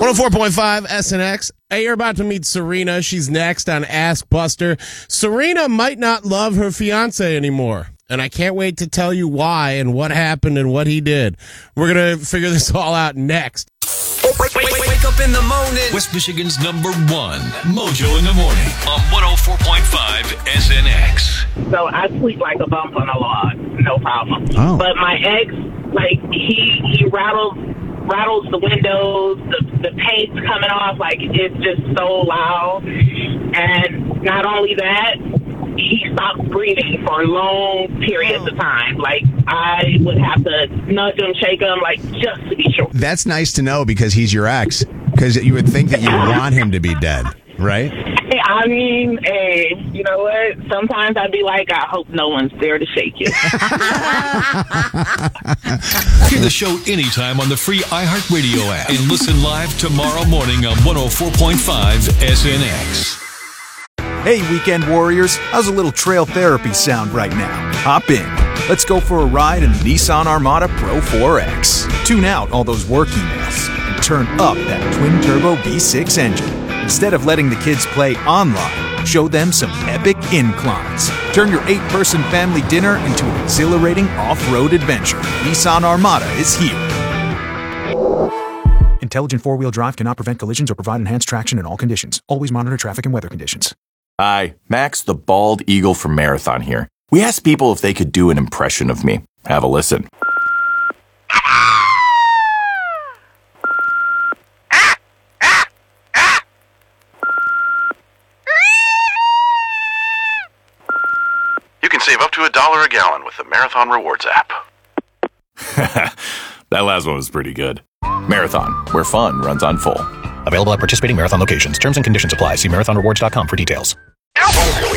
104.5 SNX. Hey, you're about to meet Serena. She's next on Ask Buster. Serena might not love her fiance anymore, and I can't wait to tell you why and what happened and what he did. We're going to figure this all out next. Wake up in the morning. West Michigan's number one, Mojo in the Morning on 104.5 SNX. So I sleep like a bump on a log, no problem. Oh. But my ex, like, he rattles the windows, the paint's coming off, like, it's just so loud. And not only that, he stops breathing for long periods of time. Like, I would have to nudge him, shake him, like, just to be sure. That's nice to know because he's your ex. Because you would think that you want him to be dead, right? I mean, hey, you know what? Sometimes I'd be like, I hope no one's there to shake you. Hear the show anytime on the free iHeartRadio app and listen live tomorrow morning on 104.5 SNX. Hey, weekend warriors, how's a little trail therapy sound right now? Hop in. Let's go for a ride in the Nissan Armada Pro 4X. Tune out all those work emails and turn up that twin-turbo V6 engine. Instead of letting the kids play online, show them some epic inclines. Turn your 8-person family dinner into an exhilarating off-road adventure. Nissan Armada is here. Intelligent four-wheel drive cannot prevent collisions or provide enhanced traction in all conditions. Always monitor traffic and weather conditions. Hi, Max the Bald Eagle from Marathon here. We asked people if they could do an impression of me. Have a listen. You can save up to $1 a gallon with the Marathon Rewards app. That last one was pretty good. Marathon, where fun runs on full. Available at participating Marathon locations. Terms and conditions apply. See marathonrewards.com for details.